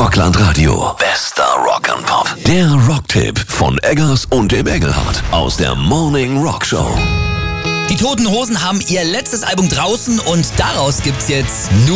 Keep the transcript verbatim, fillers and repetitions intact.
Rockland Radio. Bester Rock'n'Pop. Der Rocktipp von Eggers und dem Engelhardt aus der Morning Rock Show. Die Toten Hosen haben ihr letztes Album draußen und daraus gibt's jetzt nur